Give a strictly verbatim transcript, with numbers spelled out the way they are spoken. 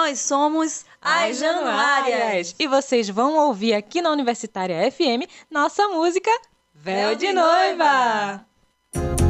Nós somos as Januárias. E vocês vão ouvir aqui na Universitária F M nossa música Véu de Noiva.